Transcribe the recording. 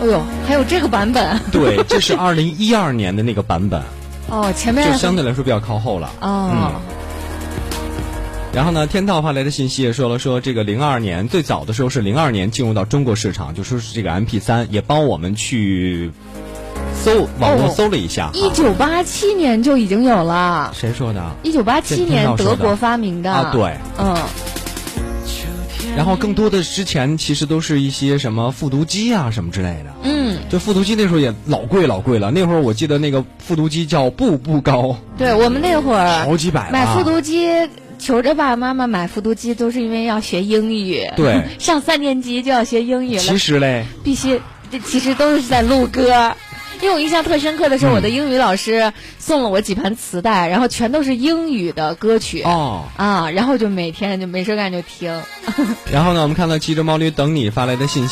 哎呦，还有这个版本？ 对，这是2012年的那个版本。 哦，前面就相对来说比较靠后了。 哦。 然后呢，天道发来的信息也说了，说这个02年最早的时候是02年进入到中国市场，就说是这个 MP3，也帮我们去网络搜了一下。 1987年就已经有了。 谁说的 ？1987年德国发明的。 啊，对，然后更多的之前其实都是一些什么复读机啊什么之类的。就复读机那时候也老贵了，那会儿我记得那个复读机叫步步高。 对，我们那会儿好几百买复读机，求着爸爸妈妈买复读机，都是因为要学英语。 对， 上3年级就要学英语了。 其实嘞， 必须，这其实都是在录歌。因为我印象特深刻的是，我的英语老师送了我几盘磁带，然后全都是英语的歌曲。然后就每天就没事干就听。 然后呢，我们看到骑着毛驴等你发来的信息。